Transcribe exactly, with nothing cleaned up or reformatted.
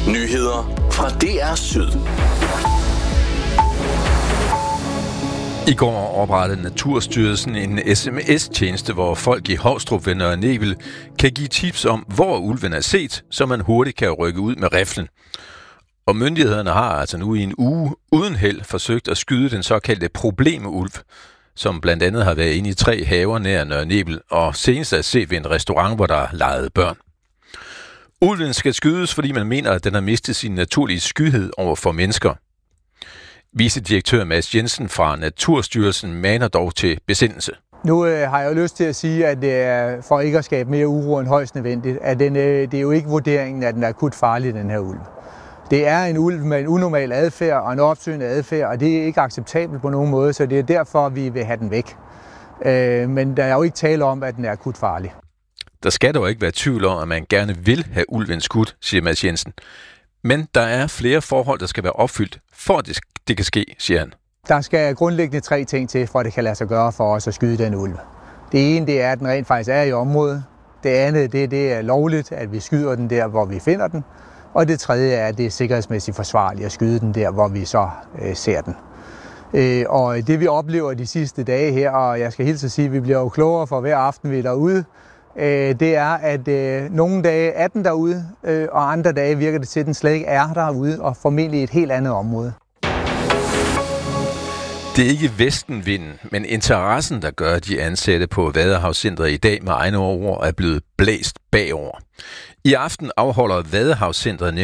Nyheder fra D R Syd. I går oprettede Naturstyrelsen en sms-tjeneste, hvor folk i Hovstrup ved Nørre Nebel kan give tips om, hvor ulven er set, så man hurtigt kan rykke ud med riflen. Og myndighederne har altså nu i en uge uden held forsøgt at skyde den såkaldte problemulv, som blandt andet har været inde i tre haver nær Nørre Nebel, og senest er set ved en restaurant, hvor der legede børn. Ulven skal skydes, fordi man mener, at den har mistet sin naturlige skyhed over for mennesker. Vicedirektør Mads Jensen fra Naturstyrelsen maner dog til besindelse. Nu øh, har jeg jo lyst til at sige, at det er for ikke at skabe mere uro end højst nødvendigt, at den, øh, det er jo ikke vurderingen, at den er akut farlig, den her ulv. Det er en ulv med en unormal adfærd og en opsøgende adfærd, og det er ikke acceptabelt på nogen måde, så det er derfor, vi vil have den væk. Øh, men der er jo ikke tale om, at den er akut farlig. Der skal dog ikke være tvivl om, at man gerne vil have ulven skudt, siger Mads Jensen. Men der er flere forhold, der skal være opfyldt, for at det, det kan ske, siger han. Der skal grundlæggende tre ting til, for at det kan lade sig gøre for os at skyde den ulv. Det ene det er, at den rent faktisk er i området. Det andet det, det er lovligt, at vi skyder den der, hvor vi finder den. Og det tredje er, at det er sikkerhedsmæssigt forsvarligt at skyde den der, hvor vi så øh, ser den. Øh, og det vi oplever de sidste dage her, og jeg skal hilse at sige, at vi bliver jo klogere for hver aften, vi er derude, øh, det er, at øh, nogle dage er den derude, øh, og andre dage virker det til, at den slet ikke er derude, og formentlig i et helt andet område. Det er ikke vestenvinden, men interessen, der gør, at de ansatte på Vadehavscentret i dag med egne ord er blevet blæst bagover. I aften afholder Vadehavscentret